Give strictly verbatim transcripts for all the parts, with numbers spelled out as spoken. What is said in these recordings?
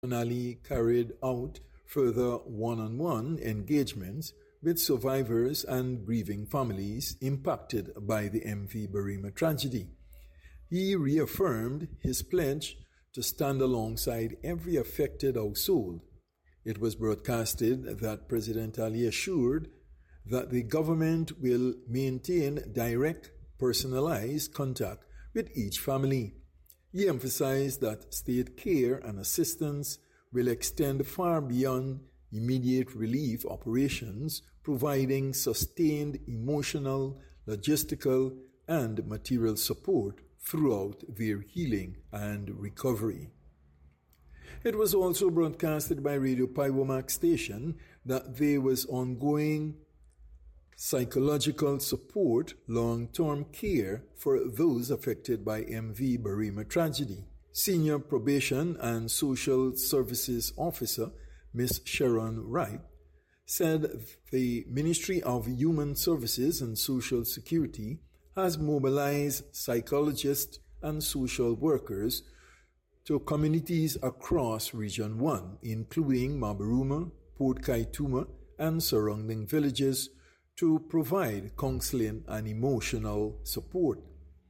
Ali carried out further one-on-one engagements with survivors and grieving families impacted by the M V Barima tragedy. He reaffirmed his pledge to stand alongside every affected household. It was broadcasted that President Ali assured that the government will maintain direct, personalized contact with each family. He emphasized that state care and assistance will extend far beyond immediate relief operations, providing sustained emotional, logistical, and material support throughout their healing and recovery. It was also broadcasted by Radio Paiwomak station that there was ongoing psychological support, long-term care for those affected by M V Barima tragedy. Senior Probation and Social Services Officer Miz Sharon Wright said the Ministry of Human Services and Social Security has mobilized psychologists and social workers to communities across Region one, including Mabaruma, Port Kaituma, and surrounding villages, to provide counseling and emotional support.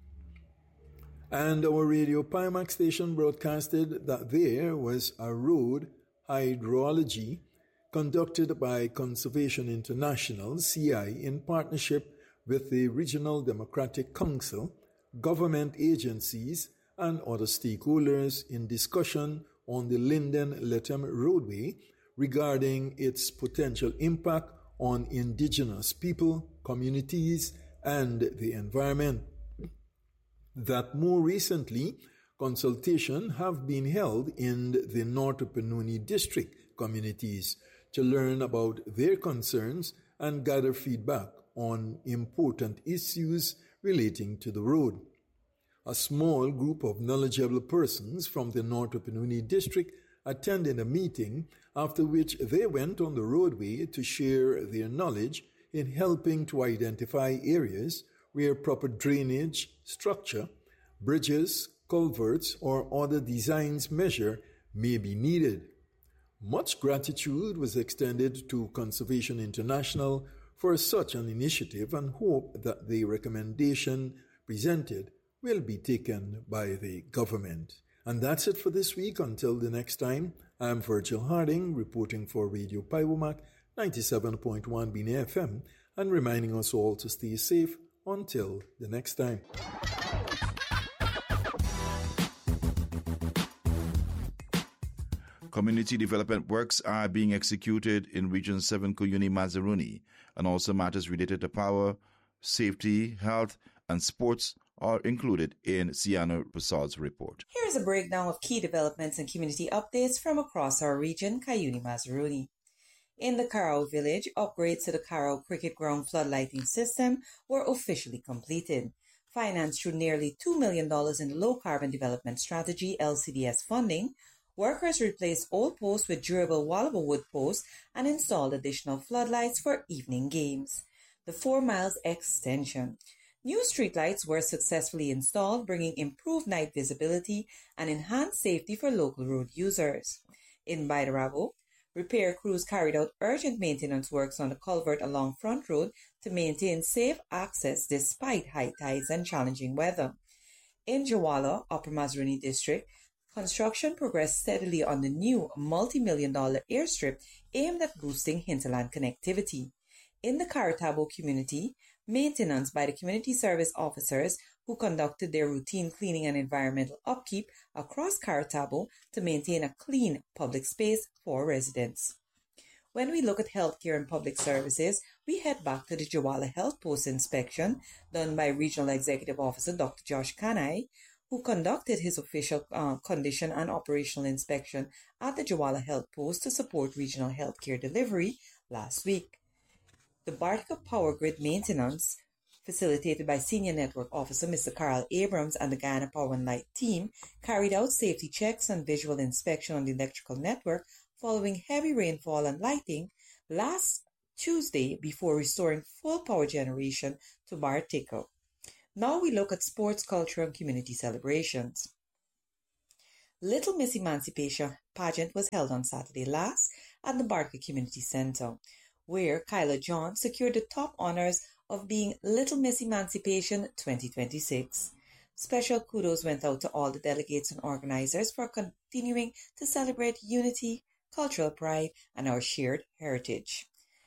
And our Radio Paiwomak station broadcasted that there was a road hydrology conducted by Conservation International, C I, in partnership with the Regional Democratic Council, government agencies, and other stakeholders in discussion on the Linden-Lethem roadway regarding its potential impact on indigenous people, communities, and the environment. That more recently, consultations have been held in the North Opanuni district communities to learn about their concerns and gather feedback on important issues relating to the road. A small group of knowledgeable persons from the North Opanuni district attended a meeting, after which they went on the roadway to share their knowledge in helping to identify areas where proper drainage, structure, bridges, culverts, or other designs measure may be needed. Much gratitude was extended to Conservation International for such an initiative and hope that the recommendation presented will be taken by the government. And that's it for this week. Until the next time, I'm Virgil Harding, reporting for Radio Paiwomak ninety-seven point one Bini F M, and reminding us all to stay safe until the next time. Community development works are being executed in Region seven Cuyuni Mazaruni, and also matters related to power, safety, health, and sports are included in Siano Prasad's report. Here's a breakdown of key developments and community updates from across our region, Cuyuni Mazaruni. In the Carao village, upgrades to the Carao Cricket Ground floodlighting system were officially completed. Financed through nearly two million dollars in Low Carbon Development Strategy L C D S funding, workers replaced old posts with durable wallable wood posts and installed additional floodlights for evening games. The Four Miles Extension. New streetlights were successfully installed, bringing improved night visibility and enhanced safety for local road users. In Baidarabo, repair crews carried out urgent maintenance works on the culvert along Front Road to maintain safe access despite high tides and challenging weather. In Jawala, Upper Mazaruni District, construction progressed steadily on the new multi-million dollar airstrip aimed at boosting hinterland connectivity. In the Karatabo community, maintenance by the community service officers who conducted their routine cleaning and environmental upkeep across Karatabo to maintain a clean public space for residents. When we look at healthcare and public services, we head back to the Jawala Health Post inspection done by Regional Executive Officer Doctor Josh Kanai, who conducted his official uh, condition and operational inspection at the Jawala Health Post to support regional healthcare delivery last week. The Bartica Power Grid maintenance, facilitated by Senior Network Officer Mister Carl Abrams and the Guyana Power and Light team, carried out safety checks and visual inspection on the electrical network following heavy rainfall and lighting last Tuesday before restoring full power generation to Bartica. Now we look at sports, culture, and community celebrations. Little Miss Emancipation pageant was held on Saturday last at the Barker Community Center, where Kyla John secured the top honors of being Little Miss Emancipation twenty twenty-six. Special kudos went out to all the delegates and organizers for continuing to celebrate unity, cultural pride, and our shared heritage.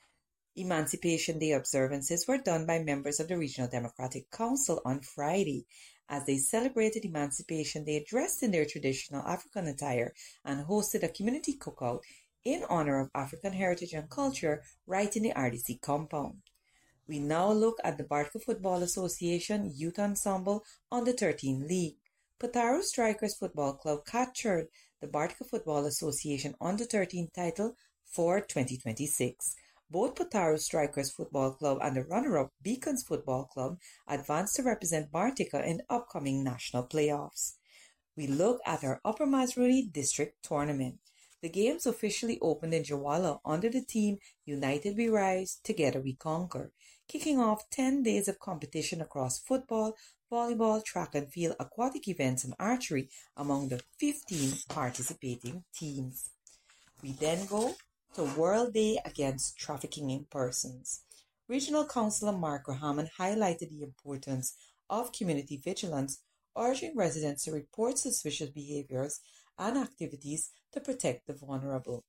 Emancipation Day observances were done by members of the Regional Democratic Council on Friday as they celebrated Emancipation Day dressed in their traditional African attire and hosted a community cookout in honor of African heritage and culture right in the R D C compound. We now look at the Bartka Football Association Youth Ensemble Under thirteen League. Potaro Strikers Football Club captured the Bartka Football Association Under thirteen title for twenty twenty-six. Both Potaro Strikers Football Club and the runner-up Beacons Football Club advanced to represent Bartica in the upcoming national playoffs. We look at our Upper Mazaruni District Tournament. The games officially opened in Jawala under the theme United We Rise, Together We Conquer, kicking off ten days of competition across football, volleyball, track and field, aquatic events and archery among the fifteen participating teams. We then go to World Day Against Trafficking in Persons. Regional Councillor Mark Rahaman highlighted the importance of community vigilance, urging residents to report suspicious behaviors and activities to protect the vulnerable.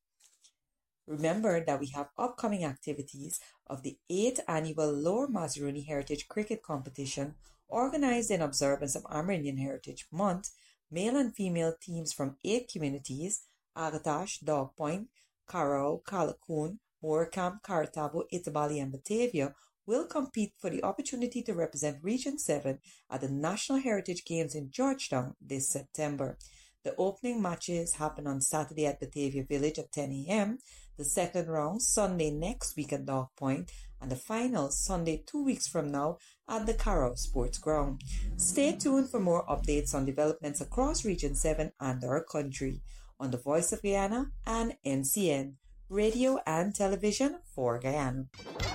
Remember that we have upcoming activities of the eighth Annual Lower Mazaruni Heritage Cricket Competition organized in observance of Amerindian Heritage Month. Male and female teams from eight communities, Agatash, Dog Point, Carrow, Calacune, Moorcamp, Cartabo, Itabali and Batavia will compete for the opportunity to represent Region seven at the National Heritage Games in Georgetown this September. The opening matches happen on Saturday at Batavia Village at ten a.m., the second round Sunday next week at Dog Point, and the final Sunday two weeks from now at the Carrow Sports Ground. Stay tuned for more updates on developments across Region seven and our country on the Voice of Guyana and N C N, radio and television for Guyana.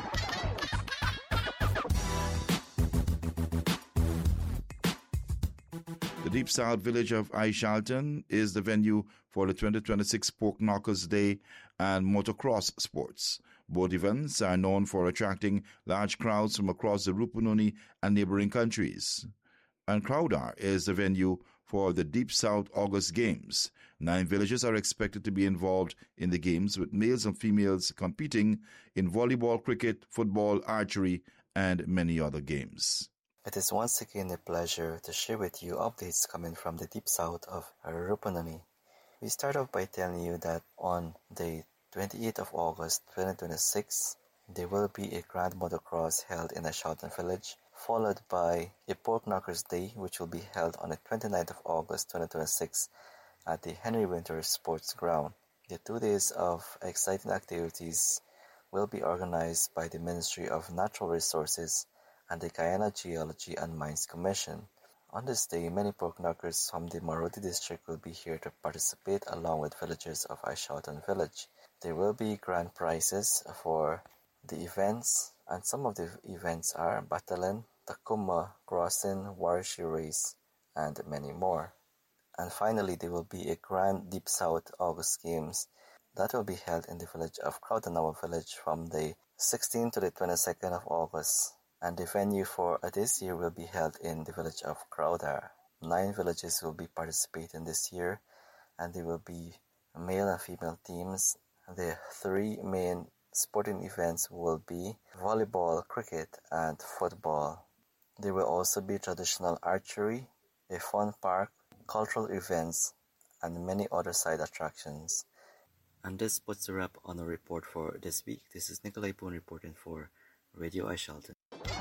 The Deep South village of Aishalton is the venue for the twenty twenty-six Pork Knockers Day and motocross sports. Both events are known for attracting large crowds from across the Rupununi and neighboring countries. And Crowdar is the venue for the Deep South August Games. Nine villages are expected to be involved in the games, with males and females competing in volleyball, cricket, football, archery, and many other games. It is once again a pleasure to share with you updates coming from the Deep South of Rupununi. We start off by telling you that on the twenty-eighth of August twenty twenty-six, there will be a grand motocross held in Aishalton village, followed by a Pork Knockers Day, which will be held on the twenty-ninth of August twenty twenty-six at the Henry Winter Sports Ground. The two days of exciting activities will be organized by the Ministry of Natural Resources and the Guyana Geology and Mines Commission. On this day, many pork knockers from the Marodi district will be here to participate along with villagers of Aishalton village. There will be grand prizes for the events, and some of the events are Battalion, Takuma, Crossing, Warshi Race, and many more. And finally, there will be a grand Deep South August Games that will be held in the village of Crowdanawa village from the sixteenth to the twenty-second of August. And the venue for this year will be held in the village of Crowdar. Nine villages will be participating this year, and there will be male and female teams. The three main sporting events will be volleyball, cricket, and football. There will also be traditional archery, a fun park, cultural events, and many other side attractions. And this puts a wrap on the report for this week. This is Nikolai Poon reporting for Radio Aishalton.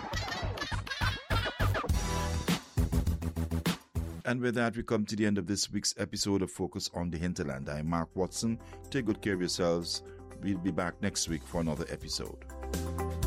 And with that, we come to the end of this week's episode of Focus on the Hinterland. I'm Mark Watson. Take good care of yourselves. We'll be back next week for another episode.